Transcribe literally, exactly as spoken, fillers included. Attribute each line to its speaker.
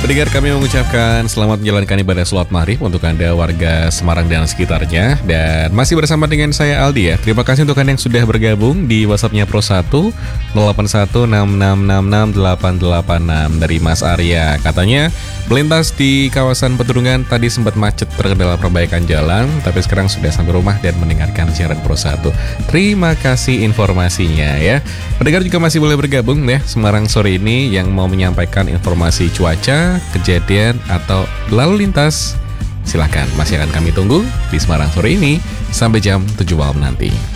Speaker 1: Pendengar, kami mengucapkan selamat menjalankan ibadah sholat maghrib untuk Anda warga Semarang dan sekitarnya. Dan masih bersama dengan saya Aldi ya. Terima kasih untuk Anda yang sudah bergabung di WhatsApp-nya Pro satu nol delapan satu enam enam enam enam delapan delapan enam dari Mas Arya. Katanya melintas di kawasan Pedurungan tadi sempat macet terkendala perbaikan jalan, tapi sekarang sudah sampai rumah dan mendengarkan siaran Pro satu. Terima kasih informasinya ya. Pendengar juga masih boleh bergabung ya Semarang sore ini yang mau menyampaikan informasi cuaca, kejadian, atau lalu lintas. Silahkan, masih akan kami tunggu di Semarang sore ini sampai jam tujuh malam nanti.